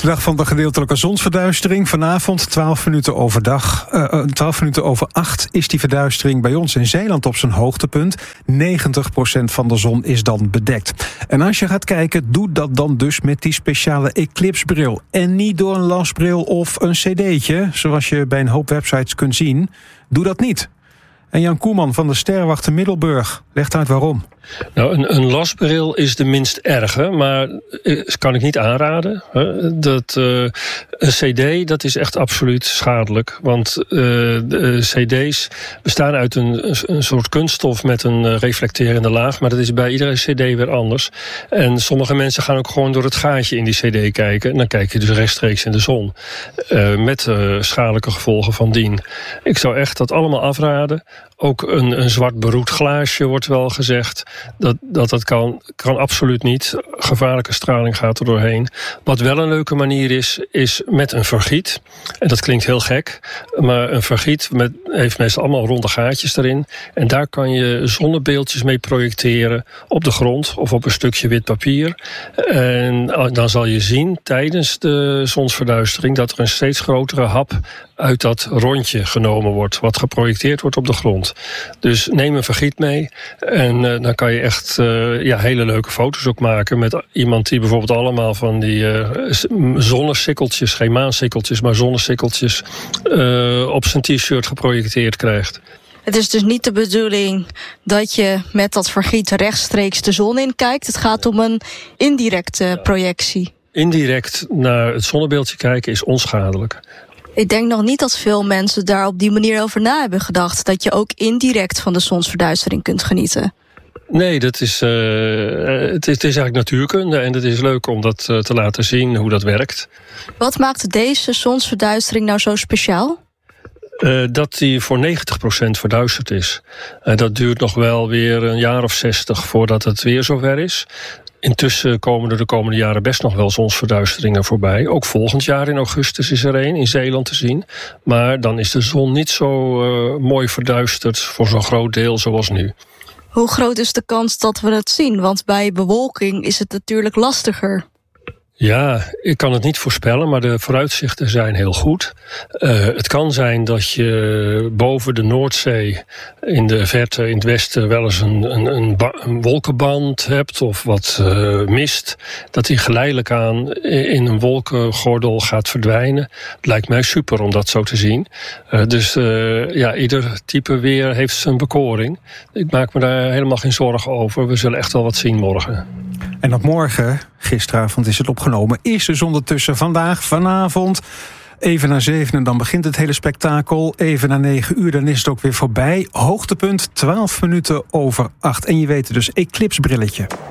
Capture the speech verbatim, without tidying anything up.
Laatste dag van de gedeeltelijke zonsverduistering. Vanavond, twaalf minuten overdag, uh, twaalf minuten over acht... is die verduistering bij ons in Zeeland op zijn hoogtepunt. negentig procent van de zon is dan bedekt. En als je gaat kijken, doe dat dan dus met die speciale eclipsebril. En niet door een lasbril of een cd'tje, zoals je bij een hoop websites kunt zien. Doe dat niet. En Jan Koeman van de Sterrenwachter Middelburg legt uit waarom. Nou, een, een lasbril is de minst erge, maar kan ik niet aanraden. Dat, uh, een cd, dat is echt absoluut schadelijk. Want uh, de cd's bestaan uit een, een soort kunststof met een reflecterende laag, maar dat is bij iedere cd weer anders. En sommige mensen gaan ook gewoon door het gaatje in die cd kijken. En dan kijk je dus rechtstreeks in de zon. Uh, met uh, schadelijke gevolgen van dien. Ik zou echt dat allemaal afraden. Ook een, een zwart beroet glaasje wordt wel gezegd. Dat dat, dat kan, kan absoluut niet. Gevaarlijke straling gaat er doorheen. Wat wel een leuke manier is, is met een vergiet. En dat klinkt heel gek. Maar een vergiet met, heeft meestal allemaal ronde gaatjes erin. En daar kan je zonnebeeldjes mee projecteren op de grond of op een stukje wit papier. En dan zal je zien tijdens de zonsverduistering dat er een steeds grotere hap uit dat rondje genomen wordt, wat geprojecteerd wordt op de grond. Dus neem een vergiet mee en uh, dan kan je echt uh, ja, hele leuke foto's ook maken met iemand die bijvoorbeeld allemaal van die uh, zonnesikkeltjes, geen maansikkeltjes, maar zonnesikkeltjes uh, op zijn t-shirt geprojecteerd krijgt. Het is dus niet de bedoeling dat je met dat vergiet rechtstreeks de zon in kijkt. Het gaat om een indirecte projectie. Indirect naar het zonnebeeldje kijken is onschadelijk. Ik denk nog niet dat veel mensen daar op die manier over na hebben gedacht. Dat je ook indirect van de zonsverduistering kunt genieten. Nee, dat is, uh, het, is, het is eigenlijk natuurkunde. En het is leuk om dat uh, te laten zien hoe dat werkt. Wat maakt deze zonsverduistering nou zo speciaal? Uh, dat die voor negentig procent verduisterd is. Uh, dat duurt nog wel weer een jaar of zestig voordat het weer zover is. Intussen komen er de komende jaren best nog wel zonsverduisteringen voorbij. Ook volgend jaar in augustus is er een in Zeeland te zien. Maar dan is de zon niet zo uh, mooi verduisterd voor zo'n groot deel zoals nu. Hoe groot is de kans dat we het zien? Want bij bewolking is het natuurlijk lastiger. Ja, ik kan het niet voorspellen, maar de vooruitzichten zijn heel goed. Uh, het kan zijn dat je boven de Noordzee in de verte, in het westen, wel eens een, een, een, ba- een wolkenband hebt of wat uh, mist. Dat die geleidelijk aan in een wolkengordel gaat verdwijnen. Het lijkt mij super om dat zo te zien. Uh, dus uh, ja, ieder type weer heeft zijn bekoring. Ik maak me daar helemaal geen zorgen over. We zullen echt wel wat zien morgen. En op morgen, gisteravond is het opgenomen, is dus ondertussen vandaag, vanavond, even na zeven en dan begint het hele spektakel. Even na negen uur, dan is het ook weer voorbij. Hoogtepunt twaalf minuten over acht. En je weet dus, eclipsebrilletje.